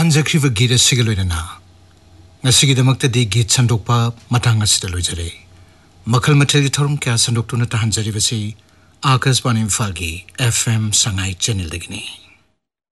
ꯇꯥꯍꯟꯖꯈ꯭ꯔꯤꯕ ꯒीत ꯑꯁꯤꯒ ꯂꯣꯏꯅꯅ ꯉꯁꯤꯒꯤꯗꯃꯛꯇꯗꯤ ꯒीत ꯁꯟꯗꯣꯛꯄ ꯃꯇꯥꯡ ꯑꯁꯤꯗ ꯂꯣꯏꯖꯔꯦ ꯃꯈꯜ ꯃꯊꯦꯜꯒꯤ ꯊꯧꯔꯝ ꯀꯌꯥ ꯁꯟꯗꯣꯛꯇꯨꯅ ꯇꯥꯍꯟꯖꯔꯤꯕꯁꯤ आकाशवाणी इम्फालगी FM संगाई चैनल दगिनी